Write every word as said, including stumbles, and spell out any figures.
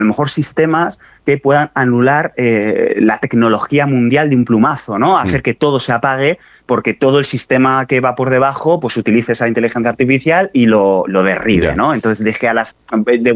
lo mejor sistemas que puedan anular eh, la tecnología mundial de un plumazo, ¿no? Hacer mm. que todo se apague porque todo el sistema que va por debajo pues utilice esa inteligencia artificial y lo, lo derribe, yeah. ¿no? Entonces deje a las... De